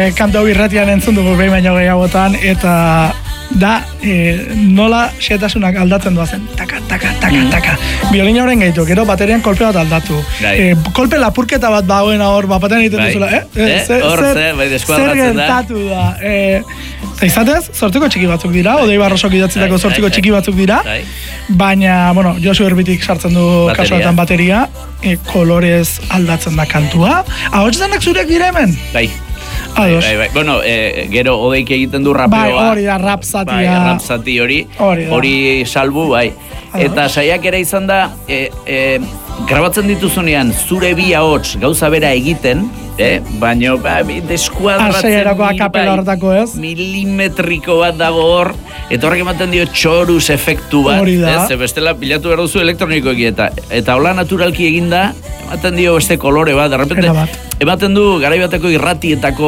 kantu hau irratian entzun dugu behin baino gehiagotan, eta da nola xetasunak aldatzen doazen. Taka, taka, taka, taka. Biolina horren gehitu, gero baterian kolpe bat aldatu. Kolpe lapurketa bat bagoen hor, bapaten egiten duzula. Zer gertatu da. Eta izatez, sortzeko txiki batzuk dira, Odei Barrosok idatzitako sortzeko txiki batzuk dira, baina, bueno, Josu Erbitik sartzen du kasuetan bateria, kolorez aldatzen da kantua. Ahotzenak zureak dira hemen? Bai. Bueno, gero Odeik egiten du rapeoa. Bai, hori da, rap zatia. Rap zati hori salbu, bai. Eta saiak ere izan da, grabatzen dituzunean zure bi ahots gauza bera egiten, baina deskuadratzen milimetriko bat dago hor, eta horrek ematen dio txoruz efektu bat, bestela pilatu behar duzu elektronikoekin, eta hola naturalki eginda, ematen dio beste kolore bat, ematen du garaibateko irratietako,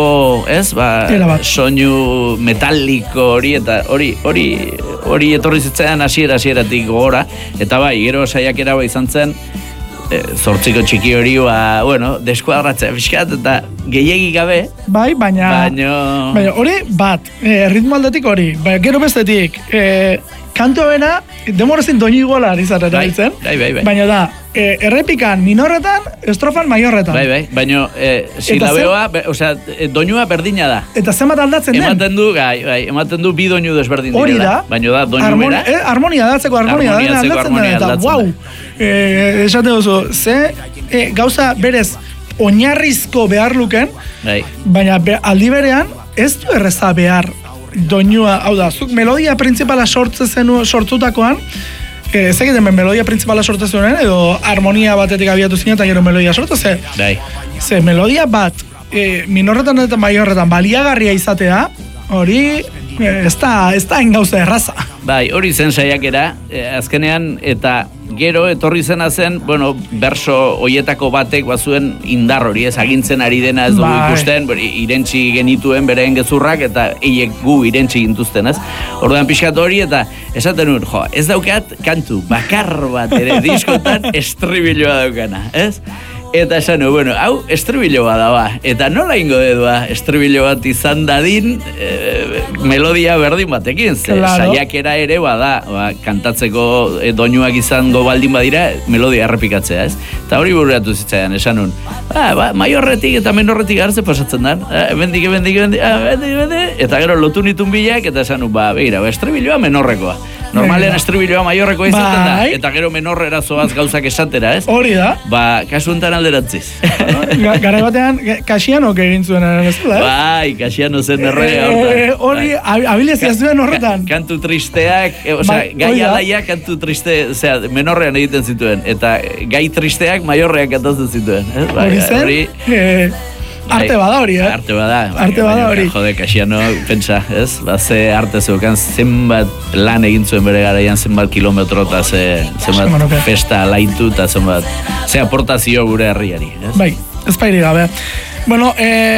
soinu metaliko hori, eta hori etorri zitzaidan hasieratik gogora, eta bai, gero saiakera bai izan zen, zortziko txiki hori, deskuadratzea fiskat, eta gehiegi gabe. Bai, baina hori bat, ritmo aldetik hori, gero bestetik, kantu bena, demorezin doi igualar izan erabiltzen, baina da, errepikan minorretan, estrofan maiorretan. Bai, baina silabeoa, doinua berdina da. Eta zenbat aldatzen den? Ematen du bi doinu desberdin hori da, baina da doinu bera. Harmonia datzeko harmonia aldatzen den, eta guau, esate duzu, gauza berez oinarrizko behar luken, baina aldi berean ez du erreza behar doinua, hau da, zuk melodia principala sortzutakoan, ez egiten melodia principala sortzezunen, edo harmonia batetik abiatu zinen eta gero melodia sortu, ze melodia bat minorretan eta maiorretan baliagarria izatea, hori ez da engauza erraza. Bai, hori zen saiakera, azkenean, eta gero etorri zena zen, berso hoietako batek bazuen indar hori, ez agintzen ari dena ez dugu ikusten, irentsi genituen bereen gezurrak, eta eiek gu irentsi gintuzten, ez? Orduan pixkat hori, eta esaten nuen, ez daukat kantu bakar bat ere diskotan estribiloa daukana, ez? Eta esan, hau estribiloa da, eta nola ingo dedua estribilo bat izan dadin melodia berdin batekin, saiakera ere bada, kantatzeko doinuak izango baldin badira, melodia errepikatzea, ez? Eta hori bururatu zitzaidan, esan nun, maiorretik eta menorretik garze pasatzen dan, emendik, eta gero lotu nitun bilak, eta esan nun, begira, estribiloa menorrekoa. Normalean estribiloa maiorrekoa izaten da, eta gero menorrera zoaz gauzak esatera, ez? Hori da. Kasu enten alderantziz. Garai batean, Kasianok egin zuen bezala, ez? Bai, Kasiano zen errega horretan. Hori, abilezia zuen horretan. Kantu tristeak, gai alaiak kantu triste, menorrean egiten zituen, eta gai tristeak maiorrean kantatzen zituen. Hori zen? Arte bada hori, Arte bada hori. Jode, Kasiano, pentsa, ez? Ze arte zeukan, zenbat lan egin zuen bere garaian, zenbat kilometro, eta zenbat festa laitu, eta zenbat, ze aportazio gure herriari, ez? Bai, ez pairi gabe. Bueno,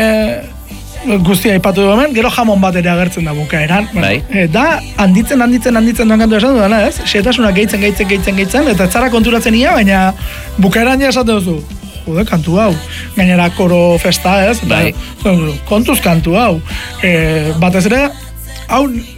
guztia ipatu du hemen, gero jamon bat ere agertzen da bukaeran. Da, handitzen duen kantu esan dudana, ez? Xetasunak gehitzen, eta etzara konturatzen ia, baina bukaeran ja esate duzu. Kantu hau, gainera koro festa, ez? Kontuz kantu hau. Batez ere, hau